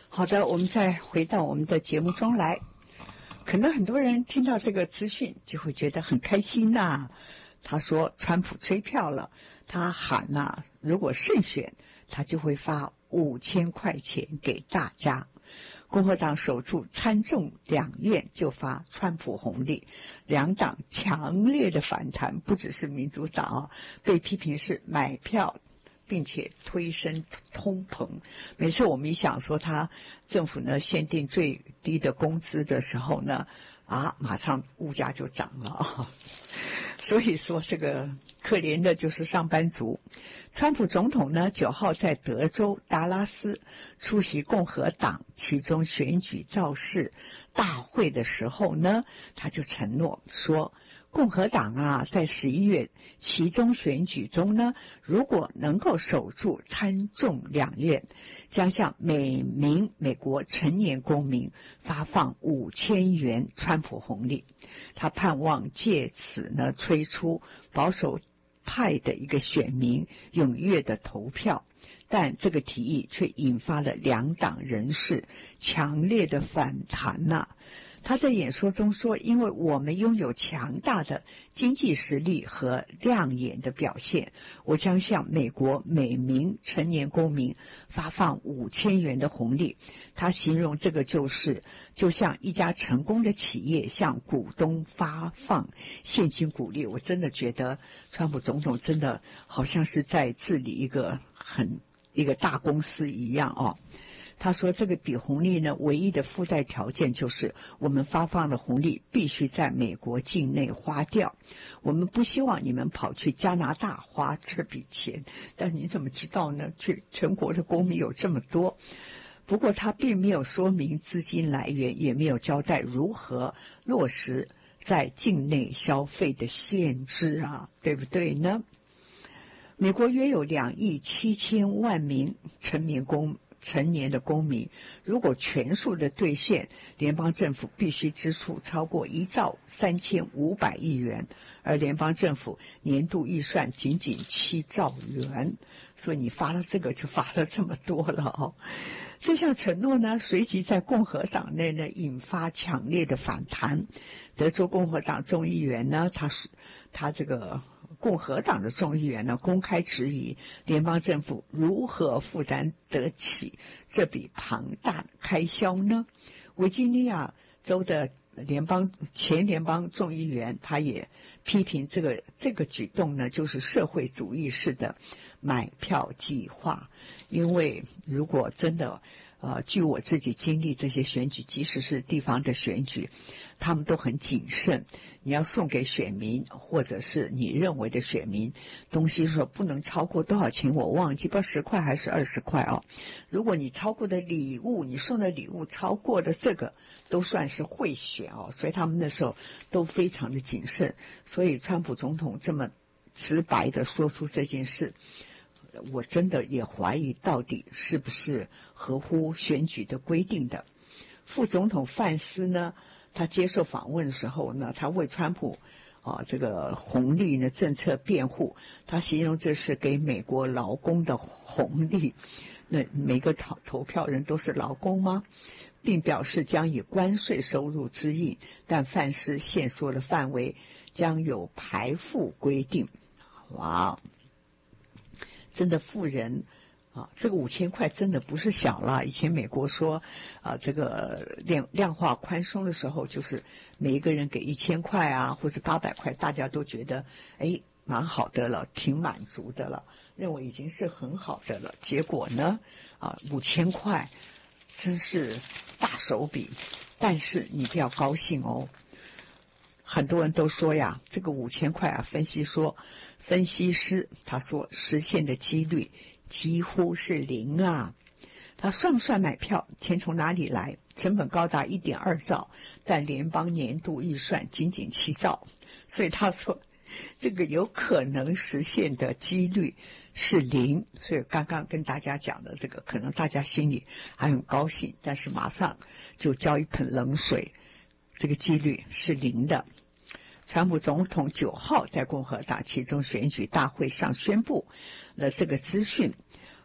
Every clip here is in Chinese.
好的，我们再回到我们的节目中来。可能很多人听到这个资讯就会觉得很开心呐。他说川普吹票了，他喊呐，如果胜选，他就会发5000块钱给大家。共和党守住参众两院就发川普红利，两党强烈的反弹，不只是民主党被批评是买票并且推升通膨。每次我们一想说他政府呢限定最低的工资的时候呢，马上物价就涨了。所以说这个可怜的就是上班族。川普总统呢9号在德州达拉斯出席共和党其中选举造势大会的时候呢，他就承诺说，共和党在11月其中选举中呢，如果能够守住参众两院，将向每名美国成年公民发放5000元川普红利。他盼望借此呢催出保守派的一个选民踊跃的投票，但这个提议却引发了两党人士强烈的反弹他在演说中说，因为我们拥有强大的经济实力和亮眼的表现，我将向美国每名成年公民发放5000元的红利。他形容这个就像一家成功的企业向股东发放现金鼓励。我真的觉得川普总统真的好像是在治理一个大公司一样他说这个比红利呢唯一的附带条件就是我们发放的红利必须在美国境内花掉，我们不希望你们跑去加拿大花这笔钱。但你怎么知道呢？全国的公民有这么多。不过他并没有说明资金来源，也没有交代如何落实在境内消费的限制对不对呢？美国约有2亿7千万名成年的公民，如果全数的兑现，联邦政府必须支出超过1兆3500亿元，而联邦政府年度预算仅仅7兆元，所以你发了这个就发了这么多了这项承诺呢，随即在共和党内呢引发强烈的反弹。德州共和党众议员呢，他这个共和党的众议员呢，公开质疑联邦政府如何负担得起这笔庞大的开销呢？维吉尼亚州的前联邦众议员他也批评这个举动呢，就是社会主义式的买票计划。因为如果真的据我自己经历这些选举，即使是地方的选举，他们都很谨慎。你要送给选民或者是你认为的选民东西说不能超过多少钱，我忘记不知道10块还是20块如果你超过的礼物，你送的礼物超过的这个都算是贿选所以他们那时候都非常的谨慎。所以川普总统这么直白的说出这件事，我真的也怀疑到底是不是合乎选举的规定的。副总统范斯呢，他接受访问的时候呢，他为川普这个红利呢政策辩护，他形容这是给美国劳工的红利。那每个投票人都是劳工吗？并表示将以关税收入之意，但范斯限缩的范围将有排富规定。哇，真的富人这个5000块真的不是小了。以前美国说这个量化宽松的时候，就是每一个人给1000块或者800块，大家都觉得蛮好的了，挺满足的了，认为已经是很好的了。结果呢5000块真是大手笔。但是你不要高兴很多人都说这个5000块分析师他说实现的几率几乎是0他算不算买票？钱从哪里来？成本高达1.2兆，但联邦年度预算仅仅7兆，所以他说这个有可能实现的几率是0。所以刚刚跟大家讲的这个，可能大家心里还很高兴，但是马上就浇一盆冷水，这个几率是0的。川普总统9号在共和党其中选举大会上宣布了这个资讯。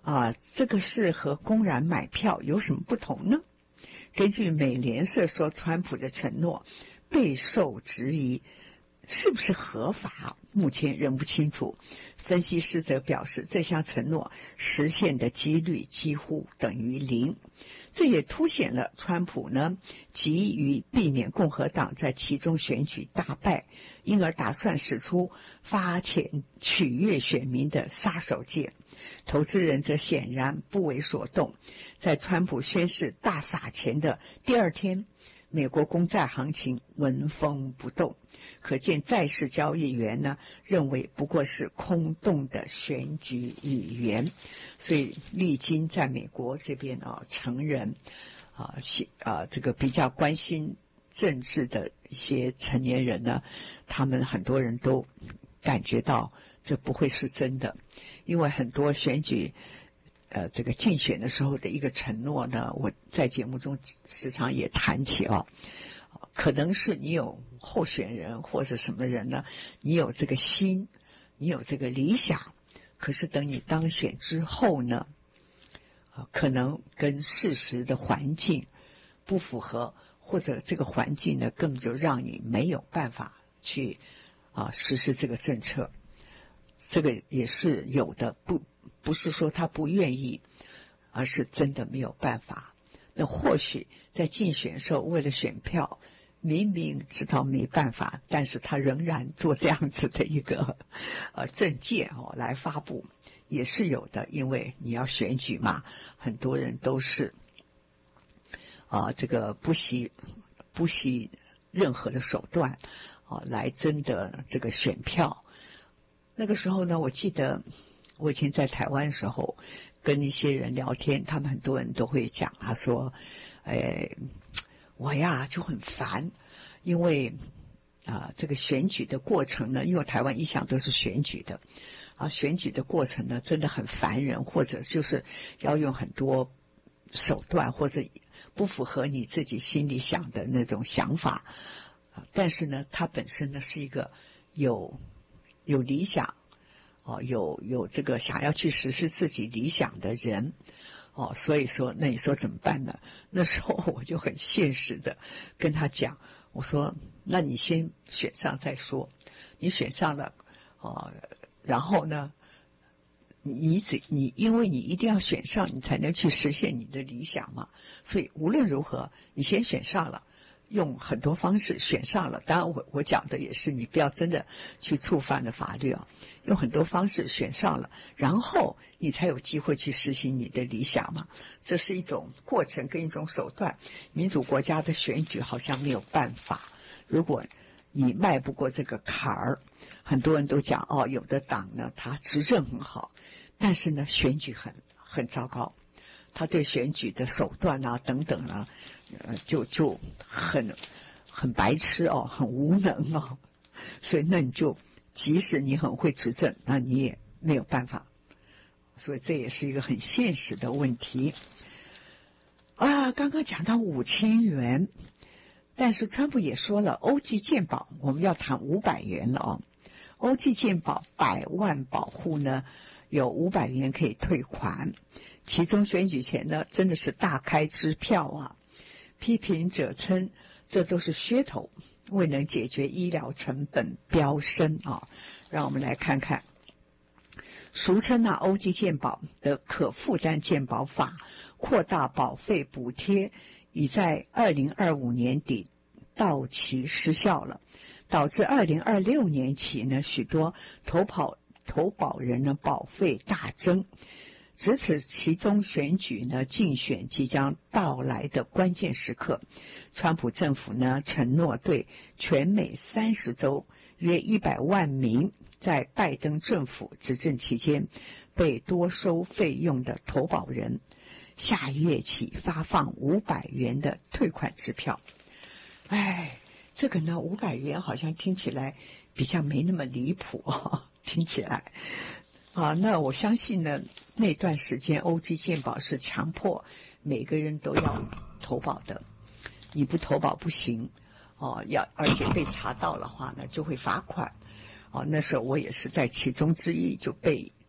这个是和公然买票有什么不同呢？根据美联社说，川普的承诺备受质疑，是不是合法？目前仍不清楚。分析师则表示，这项承诺实现的几率几乎等于零。这也凸显了川普呢急于避免共和党在其中选举大败，因而打算使出发钱取悦选民的杀手锏。投资人则显然不为所动。在川普宣誓大撒钱的第二天，美国公债行情纹风不动，可见债市交易员呢认为不过是空洞的选举语言。所以历经在美国这边成人这个比较关心政治的一些成年人呢，他们很多人都感觉到这不会是真的，因为很多选举这个竞选的时候的一个承诺呢，我在节目中时常也谈起可能是你有候选人或者什么人呢，你有这个心，你有这个理想，可是等你当选之后呢，可能跟事实的环境不符合，或者这个环境呢根本就让你没有办法去实施这个政策。这个也是有的，不是说他不愿意，而是真的没有办法。那或许在竞选的时候为了选票，明明知道没办法，但是他仍然做这样子的一个政见来发布，也是有的。因为你要选举嘛，很多人都是这个不惜任何的手段来争得这个选票。那个时候呢，我记得我以前在台湾的时候跟一些人聊天，他们很多人都会讲，他说我呀就很烦，因为这个选举的过程呢，因为台湾一向都是选举的选举的过程呢真的很烦人，或者就是要用很多手段，或者不符合你自己心里想的那种想法但是呢它本身呢是一个有理想有这个想要去实施自己理想的人所以说那你说怎么办呢？那时候我就很现实的跟他讲，我说那你先选上再说，你选上了然后呢你因为你一定要选上，你才能去实现你的理想嘛，所以无论如何你先选上了，用很多方式选上了，当然我讲的也是你不要真的去触犯了法律用很多方式选上了，然后你才有机会去实行你的理想嘛。这是一种过程跟一种手段。民主国家的选举好像没有办法，如果你迈不过这个坎儿，很多人都讲有的党呢他执政很好，但是呢选举很糟糕，他对选举的手段等等就很白痴很无能所以那你就即使你很会执政，那你也没有办法。所以这也是一个很现实的问题刚刚讲到5000元，但是川普也说了，欧际健保我们要谈500元了欧际健保100万保户呢有500元可以退款，其中选举前呢真的是大开支票批评者称这都是噱头，未能解决医疗成本飙升让我们来看看，俗称欧际健保的可负担健保法扩大保费补贴，已在2025年底到期失效了，导致2026年起呢许多投保人呢保费大增。值此其中选举呢竞选即将到来的关键时刻，川普政府呢承诺对全美30州约100万名在拜登政府执政期间被多收费用的投保人，下月起发放500元的退款支票。这个呢500元好像听起来比较没那么离谱听起来那我相信呢那段时间欧际健保是强迫每个人都要投保的，你不投保不行而且被查到的话呢就会罚款那时候我也是在其中之一，就被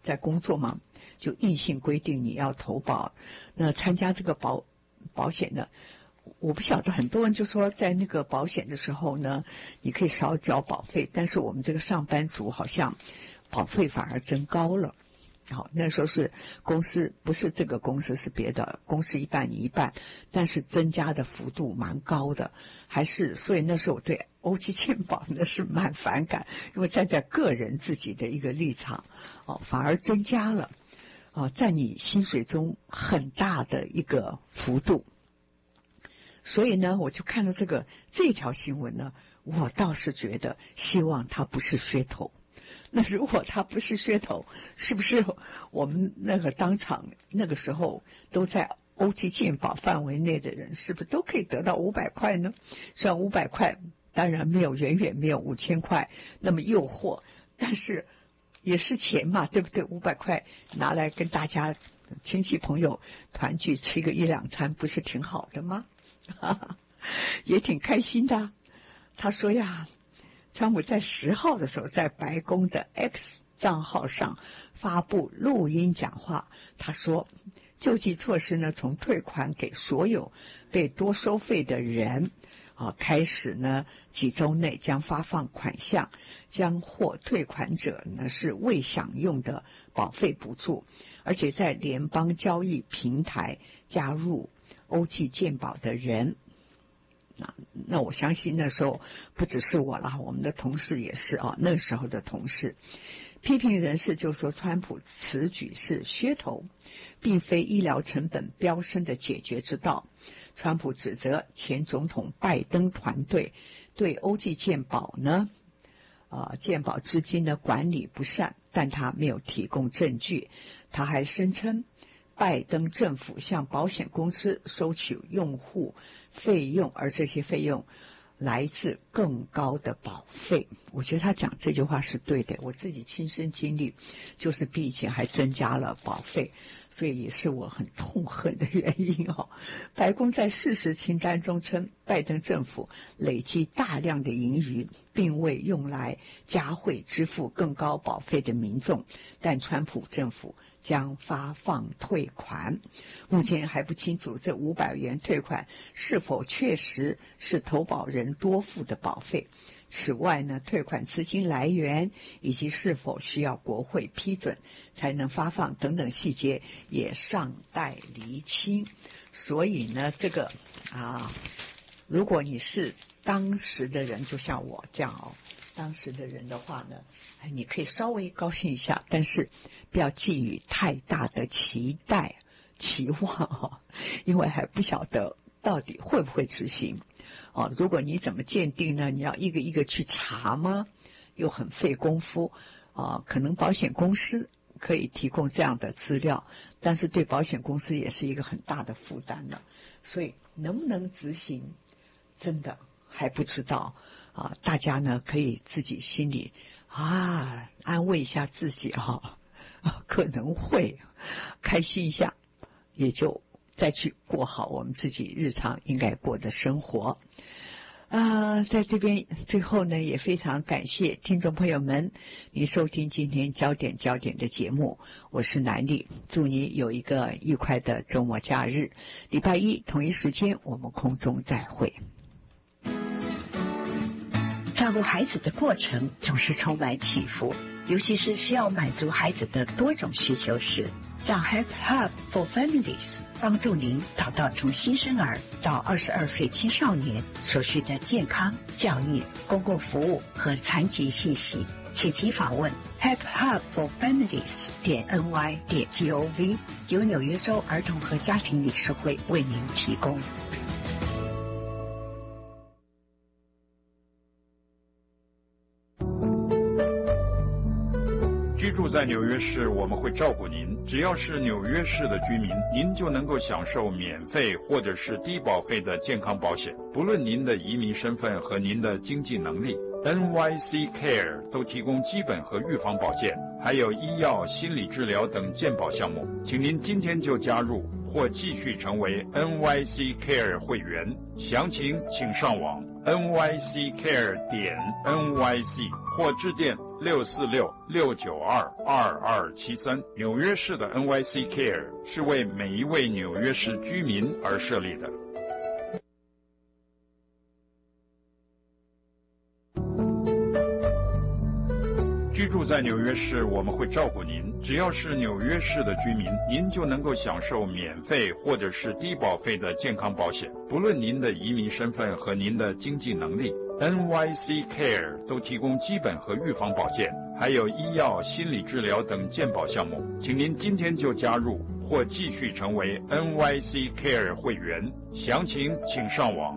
在工作嘛，就硬性规定你要投保。那参加这个保险呢，我不晓得，很多人就说在那个保险的时候呢，你可以少缴保费，但是我们这个上班族好像保费反而增高了。好，那时候是公司，不是这个公司，是别的公司一半你一半，但是增加的幅度蛮高的，所以那时候我对欧记健保呢是蛮反感，因为站在个人自己的一个立场，反而增加了在你薪水中很大的一个幅度。所以呢，我就看了这条新闻呢，我倒是觉得希望它不是噱头。那如果它不是噱头，是不是我们那个当场那个时候都在欧记健保范围内的人，是不是都可以得到500块呢？虽然500块当然远远没有5000块那么诱惑，但是也是钱嘛，对不对？500块拿来跟大家亲戚朋友团聚吃个1-2餐，不是挺好的吗？也挺开心的。他说呀，川普在10号的时候在白宫的 X 账号上发布录音讲话，他说救济措施呢，从退款给所有被多收费的人开始呢，几周内将发放款项，将获退款者呢是未享用的保费补助，而且在联邦交易平台加入欧记健保的人。那我相信那时候不只是我了，我们的同事也是那时候的同事。批评人士就说川普此举是噱头，并非医疗成本飙升的解决之道。川普指责前总统拜登团队对欧记健保呢健保资金的管理不善，但他没有提供证据。他还声称拜登政府向保险公司收取用户费用，而这些费用来自更高的保费。我觉得他讲这句话是对的，我自己亲身经历，就是比以前还增加了保费，所以也是我很痛恨的原因白宫在事实清单中称，拜登政府累积大量的盈余，并未用来加惠支付更高保费的民众，但川普政府将发放退款。目前还不清楚这500元退款是否确实是投保人多付的保费。此外呢，退款资金来源以及是否需要国会批准才能发放等等细节也尚待厘清。所以呢，这个如果你是当时的人，就像我这样当时的人的话呢，你可以稍微高兴一下，但是不要寄予太大的期望因为还不晓得到底会不会执行如果你怎么鉴定呢？你要一个一个去查吗？又很费功夫可能保险公司可以提供这样的资料，但是对保险公司也是一个很大的负担了，所以能不能执行真的还不知道大家呢可以自己心里安慰一下自己可能会开心一下，也就再去过好我们自己日常应该过的生活在这边最后呢，也非常感谢听众朋友们你收听今天焦点的节目，我是南丽，祝你有一个愉快的周末假日，礼拜一同一时间我们空中再会。 照顾孩子的过程总是充满起伏，尤其是需要满足孩子的多种需求时，让 Help Hub for Families 帮助您找到从新生儿到22岁青少年所需的健康、教育、公共服务和残疾信息，请即访问 helphubforfamilies.ny.gov， 由纽约州儿童和家庭理事会为您提供。 居住在纽约市，我们会照顾您。只要是纽约市的居民，您就能够享受免费或者是低保费的健康保险，不论您的移民身份和您的经济能力。NYC Care 都提供基本和预防保健，还有医药、心理治疗等健保项目。请您今天就加入或继续成为 NYC Care 会员，详情请上网 nyccare.nyc 或致电 646-692-2273。纽约市的 NYC Care 是为每一位纽约市居民而设立的。居住在纽约市，我们会照顾您。只要是纽约市的居民，您就能够享受免费或者是低保费的健康保险，不论您的移民身份和您的经济能力。NYC Care 都提供基本和预防保健，还有医药、心理治疗等健保项目。请您今天就加入或继续成为 NYC Care 会员。详情请上网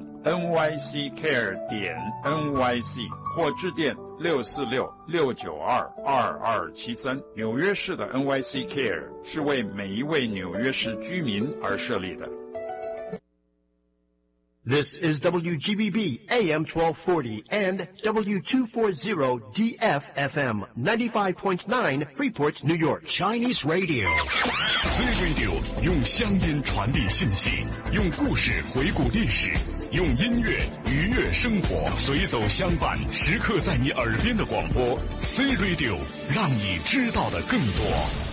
nyccare.nyc 或致电646-692-2273。纽约市的 NYC Care 是为每一位纽约市居民而设立的。 This is WGBB AM 1240 and W240 DFFM 95.9 Freeport, New York. Chinese Radio. Z Radio 用乡音传递信息，用故事回顾历史，用音乐愉悦生活，随走相伴，时刻在你耳边的广播。Z Radio 让你知道的更多。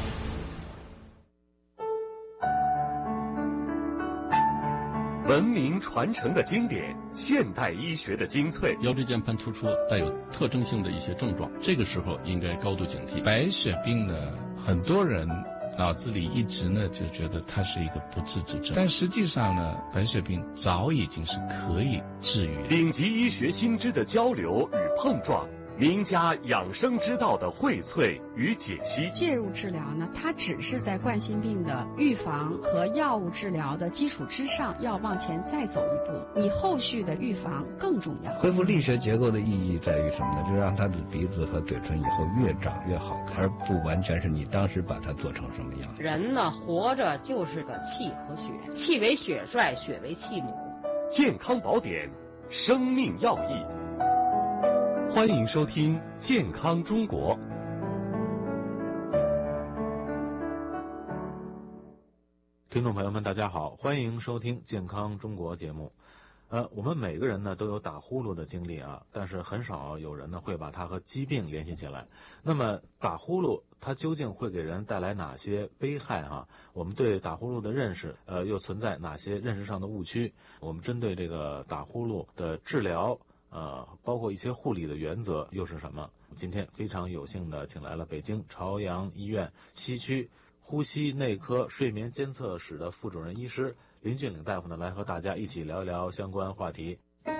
文明传承的经典，现代医学的精粹。 腰椎间盘突出带有特征性的一些症状，这个时候应该高度警惕。白血病呢，很多人脑子里一直呢就觉得它是一个不治之症，但实际上呢，白血病早已经是可以治愈的。 顶级医学新知的交流与碰撞，名家养生之道的荟萃与解析。 介入治疗呢，它只是在冠心病的预防和药物治疗的基础之上，要往前再走一步，你后续的预防更重要。 恢复力学结构的意义在于什么呢？就让他的鼻子和嘴唇以后越长越好看，而不完全是你当时把它做成什么样。 人呢，活着就是个气和血，气为血帅，血为气母。 健康宝典，生命要义。欢迎收听《健康中国》。 听众朋友们，大家好，欢迎收听《健康中国》节目。我们每个人呢都有打呼噜的经历啊，但是很少有人呢会把它和疾病联系起来。那么打呼噜它究竟会给人带来哪些危害啊？我们对打呼噜的认识又存在哪些认识上的误区？我们针对这个打呼噜的治疗包括一些护理的原则又是什么？今天非常有幸的请来了北京朝阳医院西区呼吸内科睡眠监测室的副主任医师林俊岭大夫呢，来和大家一起聊一聊相关话题。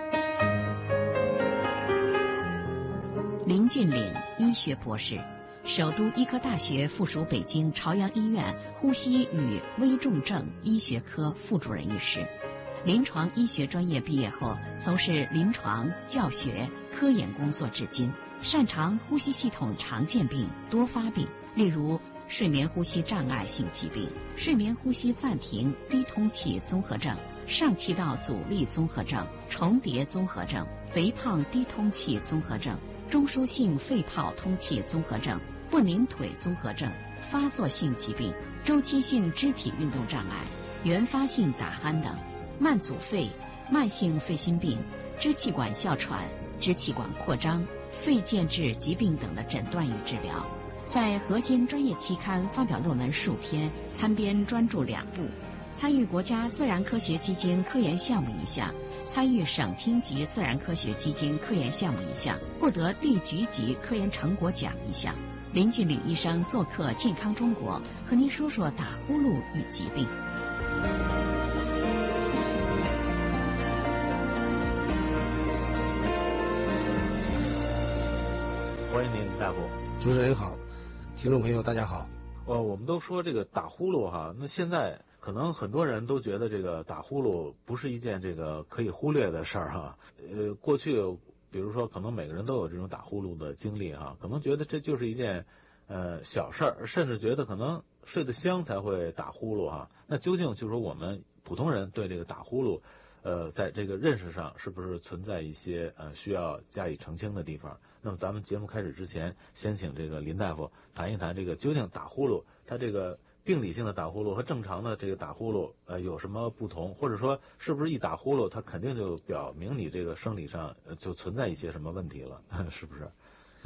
林俊岭，医学博士，首都医科大学附属北京朝阳医院呼吸与危重症医学科副主任医师。临床医学专业毕业后，从事临床、教学、科研工作至今，擅长呼吸系统常见病、多发病，例如睡眠呼吸障碍性疾病、睡眠呼吸暂停低通气综合症、上气道阻力综合症、重叠综合症、肥胖低通气综合症、中枢性肺泡通气综合症、不宁腿综合症、发作性疾病、周期性肢体运动障碍、原发性打鼾等。慢阻肺、慢性肺心病、支气管哮喘、支气管扩张、肺间质疾病等的诊断与治疗，在核心专业期刊发表论文数篇，参编专著2部，参与国家自然科学基金科研项目1项，参与省厅级自然科学基金科研项目1项，获得地局级科研成果奖1项。林俊岭医生做客健康中国，和您说说打呼噜与疾病。 欢迎您，大夫。 主持人好，听众朋友大家好。 我们都说这个打呼噜哈，那现在可能很多人都觉得这个打呼噜不是一件这个可以忽略的事儿哈。过去比如说可能每个人都有这种打呼噜的经历哈，可能觉得这就是一件小事儿，甚至觉得可能睡得香才会打呼噜哈。那究竟就是说我们普通人对这个打呼噜在这个认识上是不是存在一些需要加以澄清的地方？那么咱们节目开始之前，先请这个林大夫谈一谈这个究竟打呼噜，它这个病理性的打呼噜和正常的这个打呼噜有什么不同？或者说是不是一打呼噜，它肯定就表明你这个生理上就存在一些什么问题了，是不是？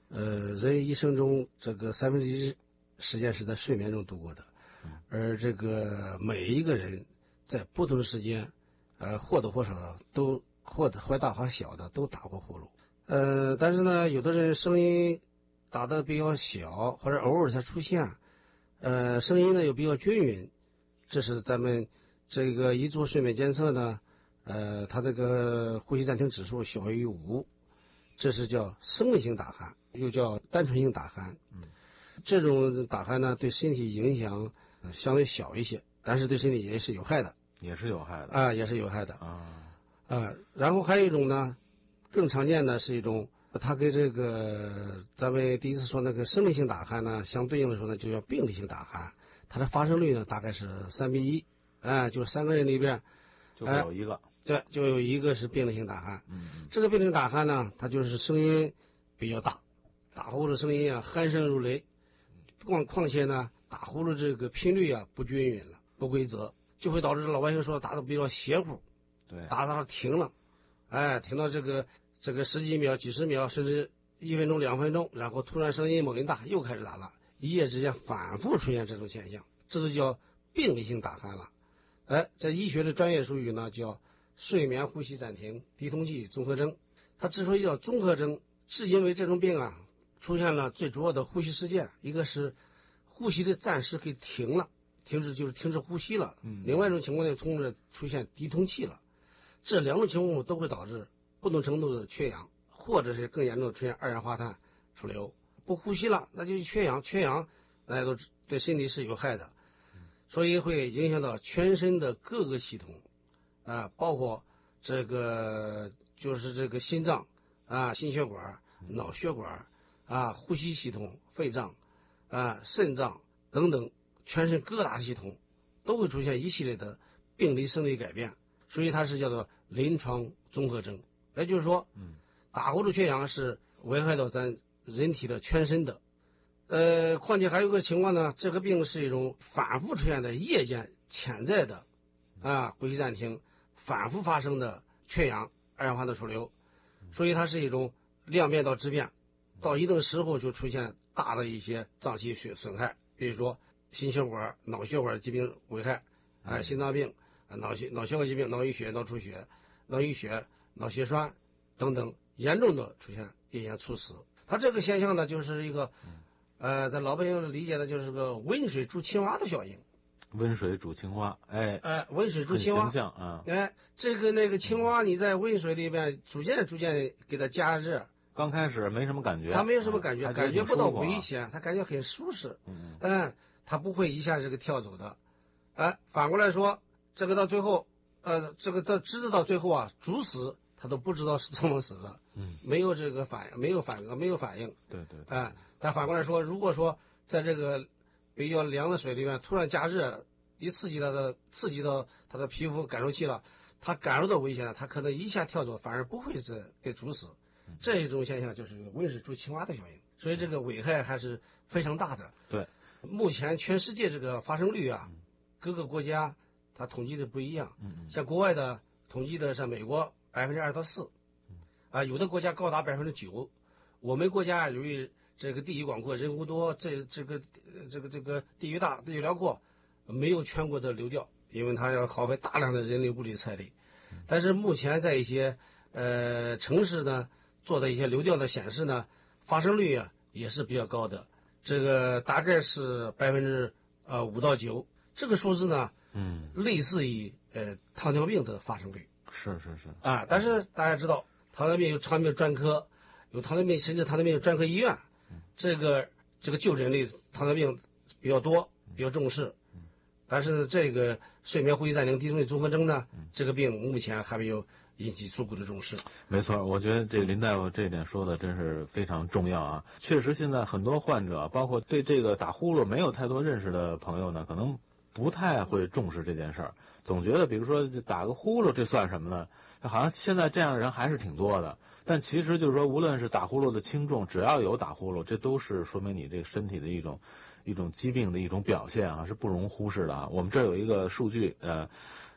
人一生中这个1/3时间是在睡眠中度过的，而这个每一个人在不同的时间，或多或少的都或大或小的都打过呼噜，但是呢，有的人声音打得比较小，或者偶尔才出现，声音呢又比较均匀，这是咱们这个一做睡眠监测呢，他这个呼吸暂停指数小于5，这是叫生理性打鼾，又叫单纯性打鼾。这种打鼾呢，对身体影响相对小一些，但是对身体也是有害的， 也是有害的啊，也是有害的然后还有一种呢，更常见的是一种，它跟这个咱们第一次说那个生理性打鼾呢相对应的时候呢，就叫病理性打鼾，它的发生率呢大概是3:1，就是3个人里边就会有一个， 对，就有一个是病理性打鼾。这个病理性打鼾呢，它就是声音比较大，打呼噜声音啊鼾声如雷，况且呢打呼噜这个频率啊不均匀了，不规则，就会导致老百姓说打得比较邪乎， 对， 打到停了，停到这个10几秒、几十秒，甚至1分钟、2分钟，然后突然声音猛一大又开始打了，一夜之间反复出现这种现象，这就叫病理性打鼾了。在医学的专业术语呢叫睡眠呼吸暂停低通气综合征。它之所以叫综合征，是因为这种病啊出现了最主要的呼吸事件，一个是呼吸的暂时给停了，停止呼吸了，另外一种情况呢出现低通气了，这两种情况都会导致不同程度的缺氧，或者是更严重的出现二氧化碳出流。不呼吸了，那就缺氧大家都对身体是有害的，所以会影响到全身的各个系统包括这个就是这个心脏心血管、脑血管呼吸系统、肺脏肾脏等等，全身各大系统都会出现一系列的病理生理改变，所以它是叫做临床综合征。也就是说，打呼噜缺氧是危害到咱人体的全身的。况且还有个情况呢，这个病是一种反复出现的夜间潜在的呼吸暂停反复发生的缺氧、二氧化碳出流，所以它是一种量变到质变，到一定时候就出现大的一些脏器损害，比如说心血管、脑血管疾病危害心脏病、脑血管疾病、脑溢血、脑出血、脑溢血、脑血栓等等，严重的出现夜间猝死。它这个现象呢，就是一个在老百姓理解的就是个温水煮青蛙的效应。 温水煮青蛙， 温水煮青蛙， 很形象这个那个青蛙你在温水里边逐渐给它加热， 刚开始没什么感觉， 它没有什么感觉，感觉不到危险，它感觉很舒适，它不会一下这个跳走的。反过来说，这个到最后，直至到最后煮死，它都不知道是怎么死的，没有这个没有反应， 对， 但反过来说，如果说在这个比较凉的水里面突然加热，一刺激到它的皮肤感受器了，它感受到危险了，它可能一下跳走，反而不会被煮死。这一种现象就是温水煮青蛙的效应，所以这个危害还是非常大的。 对， 目前全世界这个发生率各个国家它统计的不一样，像国外的统计的是美国2%到4%，有的国家高达9%。我们国家由于这个地域广阔，人口多，这个地域大，地域辽阔，没有全国的流调，因为它要耗费大量的人力物力财力。但是目前在一些城市呢做的一些流调的显示呢，发生率也是比较高的，这个大概是5%到9%，这个数字呢类似于糖尿病的发生率。 是但是大家知道，糖尿病有糖尿病专科，有糖尿病甚至糖尿病有专科医院，这个就诊率糖尿病比较多，比较重视。但是这个睡眠呼吸暂停低通气综合征呢，这个病目前还没有引起足够的重视。 没错，我觉得这林大夫这一点说的真是非常重要确实，现在很多患者，包括对这个打呼噜没有太多认识的朋友呢，可能不太会重视这件事儿，总觉得比如说打个呼噜这算什么呢？好像现在这样的人还是挺多的。但其实就是说，无论是打呼噜的轻重，只要有打呼噜，这都是说明你这个身体的一种疾病的一种表现是不容忽视的我们这儿有一个数据，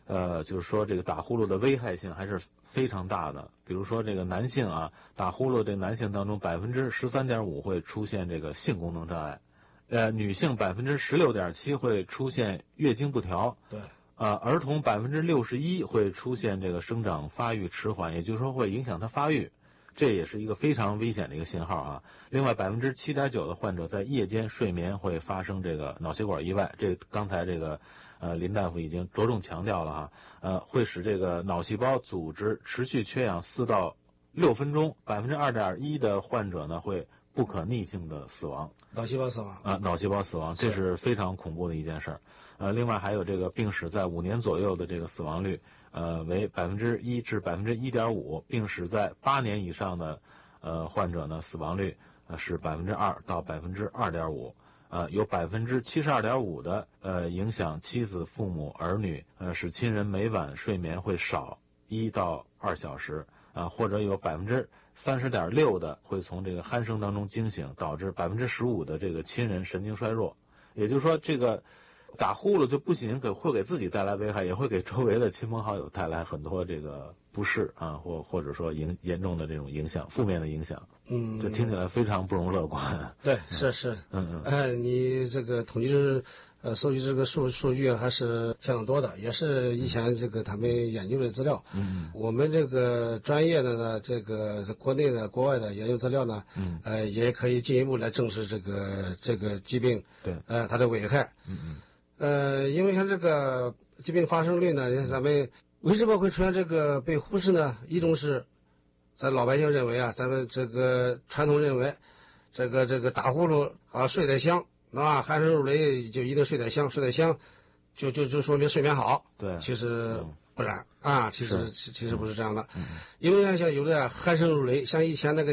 就是说这个打呼噜的危害性还是非常大的。比如说这个男性啊，打呼噜这男性当中13.5%会出现这个性功能障碍，女性16.7%会出现月经不调， 对， 儿童61%会出现这个生长发育迟缓，也就是说会影响他发育，这也是一个非常危险的一个信号啊。另外7.9%的患者在夜间睡眠会发生这个脑血管意外，这刚才这个林大夫已经着重强调了啊，会使这个脑细胞组织持续缺氧4到6分钟，2.1%的患者呢会不可逆性的死亡， 脑细胞死亡啊，脑细胞死亡，这是非常恐怖的一件事儿。另外还有这个病史在5年左右的这个死亡率，为1%至1.5%，病史在8年以上的患者呢，死亡率是2%到2.5%。有72.5%的影响妻子、父母、儿女，使亲人每晚睡眠会少1到2小时，或者有30.6%的会从这个鼾声当中惊醒，导致15%的这个亲人神经衰弱。也就是说，这个打呼噜就不仅会给自己带来危害，也会给周围的亲朋好友带来很多这个不适啊，或者说严重的这种影响，负面的影响。这听起来非常不容乐观。 对，是。你这个统计收集这个数据还是相当多的，也是以前这个他们研究的资料。我们这个专业的呢，这个国内的、国外的研究资料呢，也可以进一步来证实这个疾病， 对， 它的危害。因为像这个疾病发生率呢，咱们为什么会出现这个被忽视呢？一种是咱老百姓认为啊，咱们这个传统认为，这个打呼噜啊睡得香。鼾声如雷就一定睡得香，睡得香就说明睡眠好。 对， 其实不然啊，其实不是这样的。因为像有的鼾声如雷，像以前那个